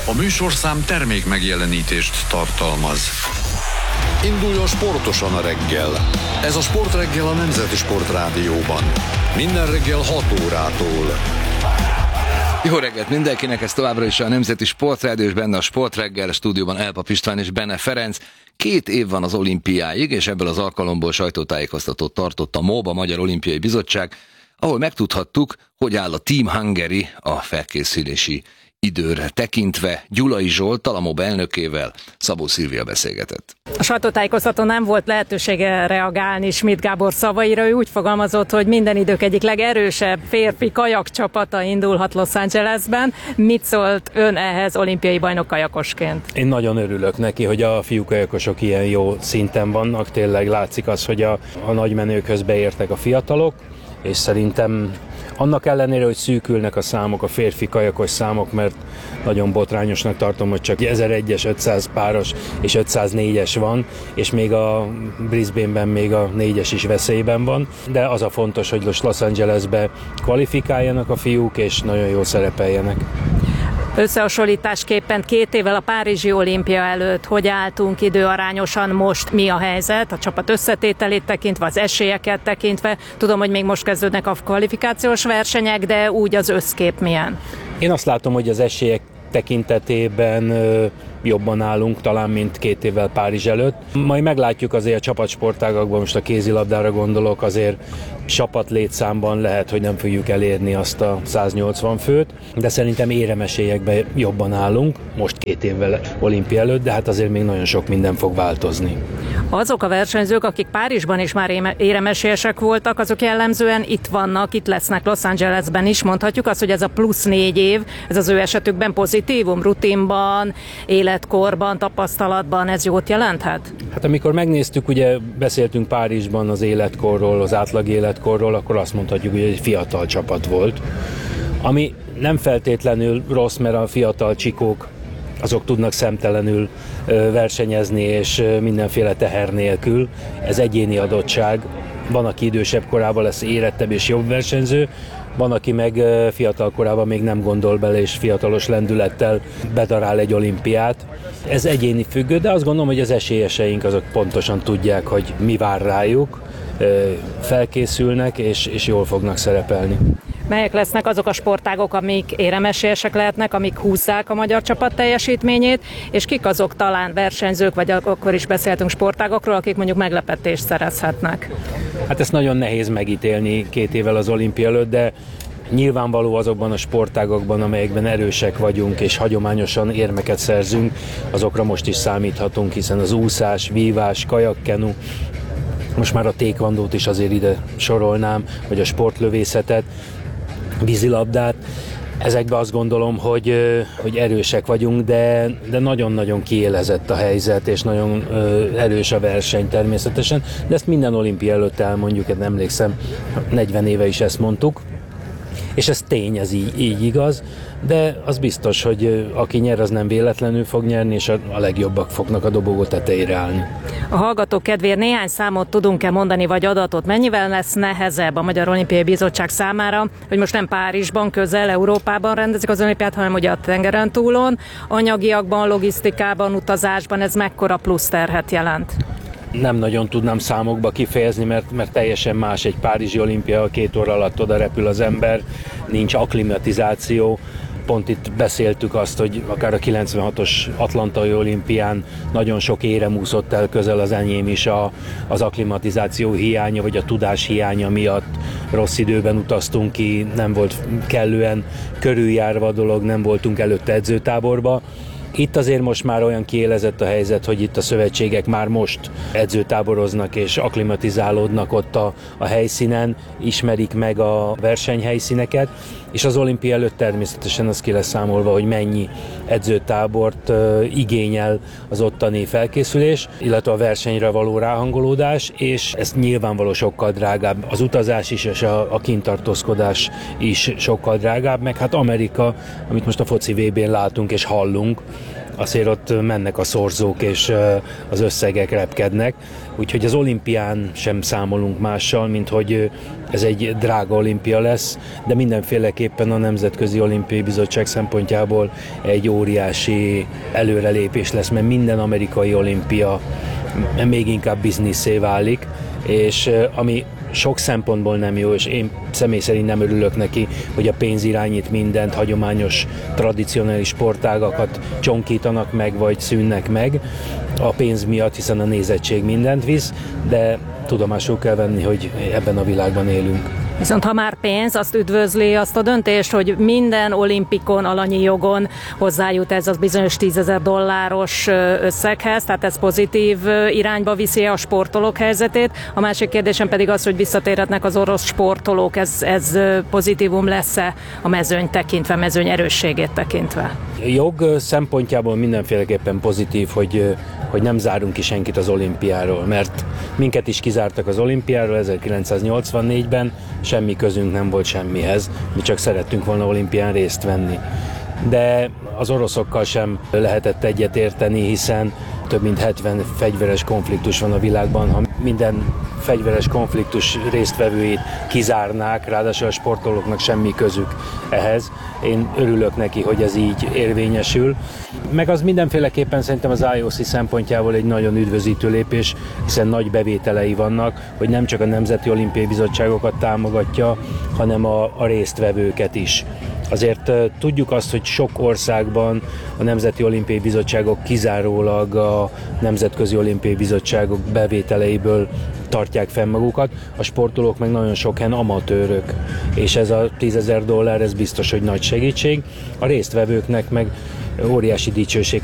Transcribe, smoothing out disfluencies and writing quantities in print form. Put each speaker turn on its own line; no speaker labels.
A műsorszám termék megjelenítést tartalmaz. Induljon sportosan a reggel. Ez a Sportreggel a Nemzeti Sportrádióban. Minden reggel 6 órától.
Jó reggelt mindenkinek, ez továbbra is a Nemzeti Sportrádió, és benne a Sportreggel, stúdióban Elpap István és Benne Ferenc. 2 év van az olimpiáig, és ebből az alkalomból sajtótájékoztatót tartott a MOB, a Magyar Olimpiai Bizottság, ahol megtudhattuk, hogy áll a Team Hungary a felkészülési időre tekintve. Gyulai Zsolttal, a MOB elnökével Szabó Szilvia beszélgetett.
A sajtótájékoztatón nem volt lehetősége reagálni Schmidt Gábor szavaira. Ő úgy fogalmazott, hogy minden idők egyik legerősebb férfi kajakcsapata indulhat Los Angelesben. Mit szólt ön ehhez olimpiai bajnok kajakosként?
Én nagyon örülök neki, hogy a fiú kajakosok ilyen jó szinten vannak. Tényleg látszik az, hogy a nagymenőkhöz beértek a fiatalok, és szerintem annak ellenére, hogy szűkülnek a számok, a férfi kajakos számok, mert nagyon botrányosnak tartom, hogy csak 1001-es, 500 páros és 504-es van, és még a Brisbaneben még a 4-es is veszélyben van, de az a fontos, hogy Los Angelesbe kvalifikáljanak a fiúk, és nagyon jól szerepeljenek.
Összehasonlításképpen 2 évvel a Párizsi olimpia előtt hogy álltunk időarányosan, most mi a helyzet? A csapat összetételét tekintve, az esélyeket tekintve. Tudom, hogy még most kezdődnek a kvalifikációs versenyek, de úgy az összkép milyen?
Én azt látom, hogy az esélyek tekintetében jobban állunk talán, mint 2 évvel Párizs előtt. Majd meglátjuk azért a csapatsportágakban, most a kézilabdára gondolok, azért csapatlétszámban lehet, hogy nem fogjuk elérni azt a 180 főt, de szerintem éremesélyekben jobban állunk, most 2 évvel olimpia előtt, de hát azért még nagyon sok minden fog változni.
Azok a versenyzők, akik Párizsban is már éremesélyesek voltak, azok jellemzően itt vannak, itt lesznek Los Angelesben is. Mondhatjuk azt, hogy ez a plusz 4 év, ez az ő esetükben pozitívum, rutinban, életkorban, tapasztalatban, ez jót jelenthet?
Hát amikor megnéztük, ugye beszéltünk Párizsban az életkorról, az átlag életkorról, akkor azt mondhatjuk, hogy egy fiatal csapat volt, ami nem feltétlenül rossz, mert a fiatal csikók azok tudnak szemtelenül versenyezni, és mindenféle teher nélkül. Ez egyéni adottság. Van, aki idősebb korában lesz érettebb és jobb versenyző, van, aki meg fiatal korában még nem gondol bele, és fiatalos lendülettel bedarál egy olimpiát. Ez egyéni függő, de azt gondolom, hogy az esélyeseink azok pontosan tudják, hogy mi vár rájuk, felkészülnek, és jól fognak szerepelni.
Melyek lesznek azok a sportágok, amik éremesélyesek lehetnek, amik húzzák a magyar csapat teljesítményét, és kik azok talán versenyzők, vagy akkor is beszéltünk sportágokról, akik mondjuk meglepetést szerezhetnek?
Hát ezt nagyon nehéz megítélni 2 évvel az olimpia előtt, de nyilvánvaló azokban a sportágokban, amelyekben erősek vagyunk, és hagyományosan érmeket szerzünk, azokra most is számíthatunk, hiszen az úszás, vívás, kajakkenu, most már a taekwondót is azért ide sorolnám, vagy a sportlövészetet, vízilabdát. Ezekben azt gondolom, hogy erősek vagyunk, de nagyon-nagyon kiélezett a helyzet, és nagyon erős a verseny természetesen. De ezt minden olimpia előtt elmondjuk, én emlékszem, 40 éve is ezt mondtuk. És ez tény, ez így igaz, de az biztos, hogy aki nyer, az nem véletlenül fog nyerni, és a legjobbak fognak a dobogó tetejére állni.
A hallgatók kedvéért néhány számot tudunk-e mondani, vagy adatot? Mennyivel lesz nehezebb a Magyar Olimpiai Bizottság számára, hogy most nem Párizsban, közel Európában rendezik az olimpiát, hanem ugye a tengeren túlon, anyagiakban, logisztikában, utazásban ez mekkora plusz terhet jelent?
Nem nagyon tudnám számokba kifejezni, mert teljesen más egy párizsi olimpia, 2 óra alatt oda repül az ember, nincs akklimatizáció. Pont itt beszéltük azt, hogy akár a 96-os atlantai olimpián nagyon sok érem úszott el, közel az enyém is az akklimatizáció hiánya, vagy a tudás hiánya miatt rossz időben utaztunk ki, nem volt kellően körüljárva a dolog, nem voltunk előtte edzőtáborba. Itt azért most már olyan kiélezett a helyzet, hogy itt a szövetségek már most edzőtáboroznak és akklimatizálódnak ott a helyszínen, ismerik meg a versenyhelyszíneket, és az olimpia előtt természetesen az ki lesz számolva, hogy mennyi edzőtábort igényel az ottani felkészülés, illetve a versenyre való ráhangolódás, és ez nyilvánvaló sokkal drágább. Az utazás is, és a kintartózkodás is sokkal drágább, meg hát Amerika, amit most a foci VB-n látunk és hallunk, azért ott mennek a szorzók, és az összegek repkednek. Úgyhogy az olimpián sem számolunk mással, mint hogy ez egy drága olimpia lesz, de mindenféleképpen a Nemzetközi Olimpiai Bizottság szempontjából egy óriási előrelépés lesz, mert minden amerikai olimpia még inkább bizniszé válik, és ami sok szempontból nem jó, és én személy szerint nem örülök neki, hogy a pénz irányít mindent, hagyományos, tradicionális sportágakat csonkítanak meg, vagy szűnnek meg a pénz miatt, hiszen a nézettség mindent visz, de tudomásul kell venni, hogy ebben a világban élünk.
Viszont ha már pénz, azt üdvözli azt a döntést, hogy minden olimpikon, alanyi jogon hozzájut ez az bizonyos $10,000 összeghez, tehát ez pozitív irányba viszi a sportolók helyzetét. A másik kérdésem pedig az, hogy visszatérhetnek az orosz sportolók, ez pozitívum lesz-e a mezőny tekintve, mezőny erősségét tekintve?
Jog szempontjából mindenféleképpen pozitív, hogy nem zárunk ki senkit az olimpiáról, mert minket is kizártak az olimpiáról 1984-ben, semmi közünk nem volt semmihez, mi csak szerettünk volna olimpián részt venni. De az oroszokkal sem lehetett egyet érteni, hiszen több mint 70 fegyveres konfliktus van a világban. Ha minden fegyveres konfliktus résztvevőit kizárnák, ráadásul a sportolóknak semmi közük ehhez. Én örülök neki, hogy ez így érvényesül. Meg az mindenféleképpen szerintem az IOC szempontjából egy nagyon üdvözítő lépés, hiszen nagy bevételei vannak, hogy nem csak a Nemzeti Olimpiai Bizottságokat támogatja, hanem a résztvevőket is. Azért tudjuk azt, hogy sok országban a Nemzeti Olimpiai Bizottságok kizárólag a Nemzetközi Olimpiai Bizottságok bevételeiből tartják fenn magukat, a sportolók meg nagyon sok helyen amatőrök, és ez a $10,000 ez biztos, hogy nagy segítség. A résztvevőknek meg óriási dicsőség,